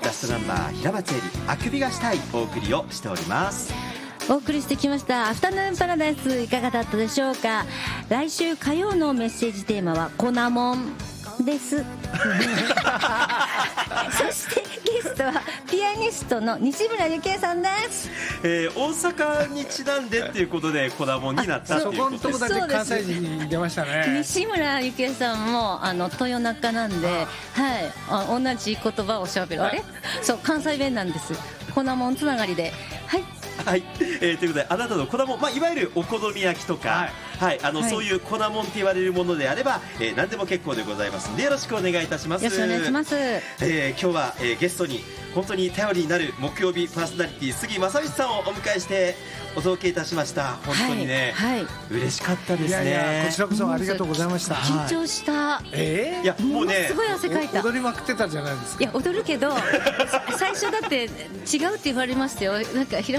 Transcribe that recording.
ラストナンバー平松絵里あくびがしたいお送りをしております。 お送りしてきましたアフタヌーンパラダイス、いかがだったでしょうか。来週火曜のメッセージテーマは粉もんですそしてゲストはピアニストの西村由紀恵さんです。 大阪にちなんでっていうことで粉もんになったっていうことです。 そこのとこだけ関西人に出ましたね。 西村由紀恵さんも豊中なんで、はい、同じ言葉をおしゃべる、あれそう関西弁なんです。粉もんつながりで、はいはい、ということであなたの粉もん、いわゆるお好み焼きとか、はいはい、そういう粉もんって言われるものであれば、何でも結構でございますのでよろしくお願いいたします。 よろしくお願いします。 今日は、ゲストに本当に頼りになる木曜日パーソナリティ杉正義さんをお迎えしてお届けいたしました。本当にね、はいはい、嬉しかったですね。 いやいやこちらこそありがとうございました。 緊張した、 いやもうねすごい汗かいた。 踊りまくってたじゃないですか。 いや踊るけど最初だって違うって言われましたよ。なんか